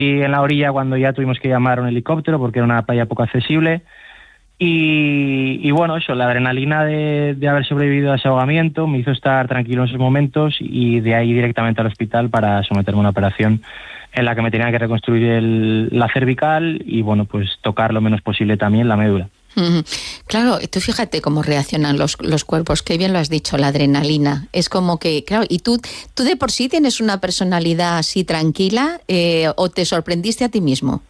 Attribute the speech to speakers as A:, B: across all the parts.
A: en la orilla cuando ya tuvimos que llamar a un helicóptero porque era una playa poco accesible. Y bueno, eso, la adrenalina de haber sobrevivido a ese ahogamiento me hizo estar tranquilo en esos momentos y de ahí directamente al hospital para someterme a una operación en la que me tenían que reconstruir la cervical y bueno, pues tocar lo menos posible también la médula.
B: Claro, tú fíjate cómo reaccionan los cuerpos, qué bien lo has dicho, la adrenalina. Es como que, claro, ¿y tú de por sí tienes una personalidad así tranquila o te sorprendiste a ti mismo?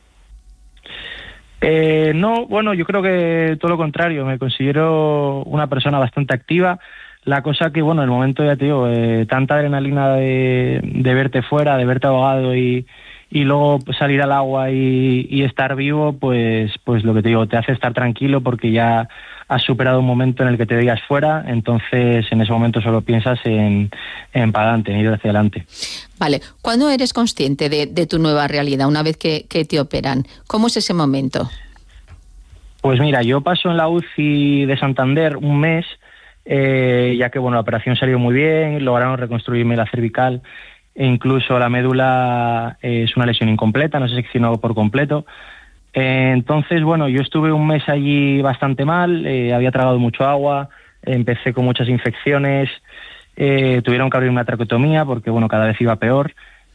A: No, bueno, yo creo que todo lo contrario, me considero una persona bastante activa. La cosa que, bueno, en el momento, ya te digo, tanta adrenalina de verte fuera, de verte ahogado y luego salir al agua y estar vivo, pues lo que te digo, te hace estar tranquilo porque ya has superado un momento en el que te veías fuera, entonces en ese momento solo piensas en para adelante, en ir hacia adelante.
B: Vale, ¿cuándo eres consciente de tu nueva realidad, una vez que te operan? ¿Cómo es ese momento?
A: Pues mira, yo paso en la UCI de Santander un mes, ya que bueno, la operación salió muy bien, lograron reconstruirme la cervical e incluso la médula es una lesión incompleta, no se seccionó por completo. Entonces, bueno, yo estuve un mes allí bastante mal, había tragado mucho agua, empecé con muchas infecciones, tuvieron que abrir una traqueotomía porque, bueno, cada vez iba peor.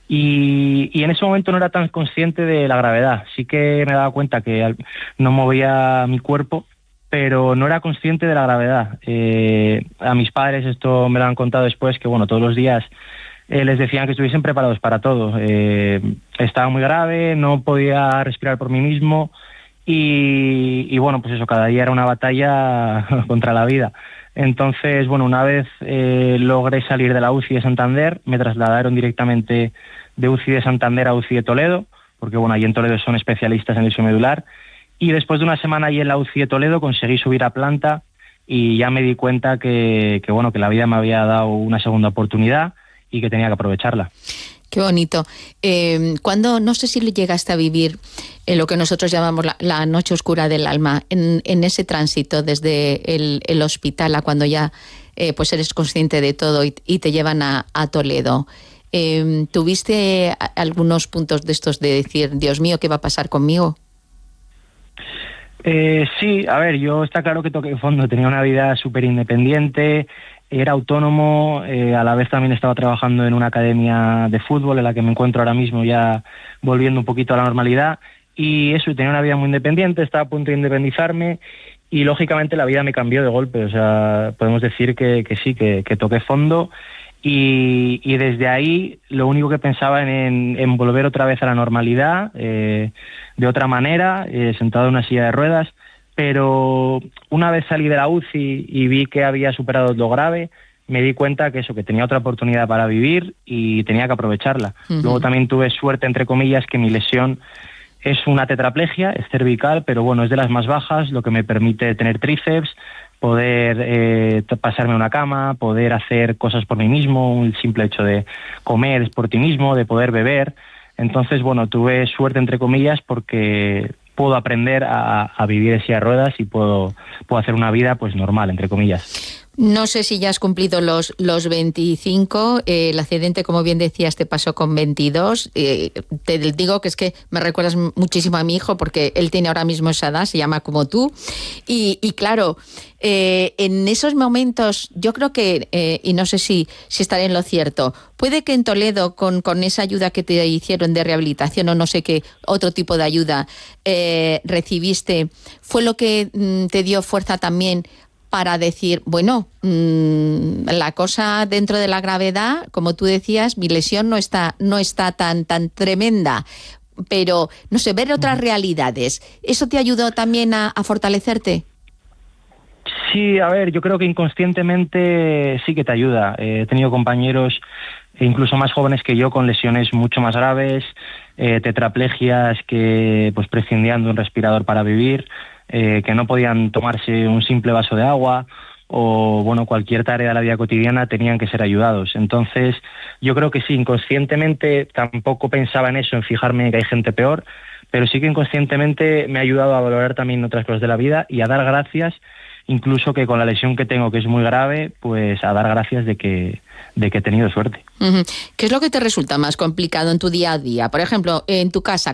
A: Y en ese momento no era tan consciente de la gravedad. Sí que me daba cuenta que no movía mi cuerpo, pero no era consciente de la gravedad. A mis padres esto me lo han contado después, que bueno, todos los días les decían que estuviesen preparados para todo. Estaba muy grave, no podía respirar por mí mismo y bueno, pues eso, cada día era una batalla contra la vida. Entonces, bueno, una vez logré salir de la UCI de Santander, me trasladaron directamente de UCI de Santander a UCI de Toledo, porque bueno, allí en Toledo son especialistas en lesión medular, y después de una semana allí en la UCI de Toledo conseguí subir a planta y ya me di cuenta que bueno, que la vida me había dado una segunda oportunidad y que tenía que aprovecharla.
B: Qué bonito. Cuando, no sé si llegaste a vivir lo que nosotros llamamos la noche oscura del alma, en ese tránsito desde el hospital a cuando ya pues eres consciente de todo y te llevan a Toledo. ¿Tuviste algunos puntos de estos de decir, Dios mío, qué va a pasar conmigo?
A: Sí, a ver, yo está claro que toqué fondo, tenía una vida súper independiente, era autónomo, a la vez también estaba trabajando en una academia de fútbol en la que me encuentro ahora mismo ya volviendo un poquito a la normalidad y eso, tenía una vida muy independiente, estaba a punto de independizarme y lógicamente la vida me cambió de golpe, o sea, podemos decir que sí, que toqué fondo y desde ahí lo único que pensaba en volver otra vez a la normalidad, de otra manera, sentado en una silla de ruedas. Pero una vez salí de la UCI y vi que había superado lo grave, me di cuenta que eso, que tenía otra oportunidad para vivir y tenía que aprovecharla. Uh-huh. Luego también tuve suerte, entre comillas, que mi lesión es una tetraplegia, es cervical, pero bueno, es de las más bajas, lo que me permite tener tríceps, poder pasarme a una cama, poder hacer cosas por mí mismo, el simple hecho de comer por ti mismo, de poder beber. Entonces, bueno, tuve suerte, entre comillas, porque puedo aprender a vivir en silla de ruedas y puedo hacer una vida pues normal, entre comillas.
B: No sé si ya has cumplido los 25, el accidente, como bien decías, te pasó con 22. Te digo que es que me recuerdas muchísimo a mi hijo porque él tiene ahora mismo esa edad, se llama como tú. Y claro, en esos momentos yo creo que, y no sé si estaré en lo cierto, puede que en Toledo con esa ayuda que te hicieron de rehabilitación o no sé qué otro tipo de ayuda recibiste, fue lo que te dio fuerza también para decir, bueno, la cosa dentro de la gravedad, como tú decías, mi lesión no está tan tremenda, pero, no sé, ver otras realidades, ¿eso te ayudó también a fortalecerte?
A: Sí, a ver, yo creo que inconscientemente sí que te ayuda. He tenido compañeros incluso más jóvenes que yo con lesiones mucho más graves, tetraplegias que pues prescindían de un respirador para vivir, que no podían tomarse un simple vaso de agua o bueno, cualquier tarea de la vida cotidiana tenían que ser ayudados. Entonces yo creo que sí, inconscientemente tampoco pensaba en eso, en fijarme en que hay gente peor, pero sí que inconscientemente me ha ayudado a valorar también otras cosas de la vida y a dar gracias, incluso que con la lesión que tengo, que es muy grave, pues a dar gracias de que he tenido suerte.
B: Uh-huh. ¿Qué es lo que te resulta más complicado en tu día a día? Por ejemplo, en tu casa,